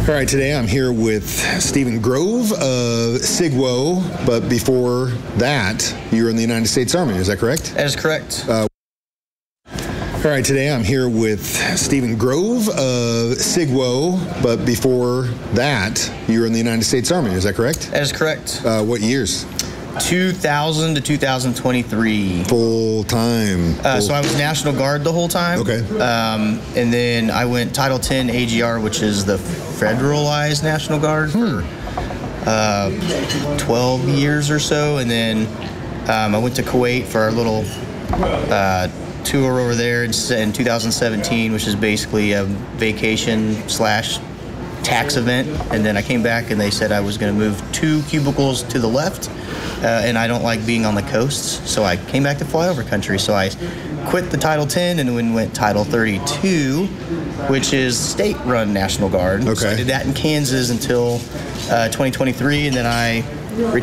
All right, today I'm here with Stephen Grove of SIGWO, but before that, you were in the United States Army, is that correct? That is correct. All right, today I'm here with Stephen Grove of SIGWO, but before that, you were in the United States Army, is that correct? That is correct. What years? 2000 to 2023. Full time. So I was National Guard the whole time. Okay. And then I went Title 10 AGR, which is the federalized National Guard for 12 years or so. And then I went to Kuwait for our little tour over there in 2017, which is basically a vacation / tax event. And then I came back and they said I was going to move 2 cubicles to the left. And I don't like being on the coasts, so I came back to flyover country. So I quit the Title 10 and then went Title 32, which is state-run National Guard. Okay. So I did that in Kansas until 2023, and then I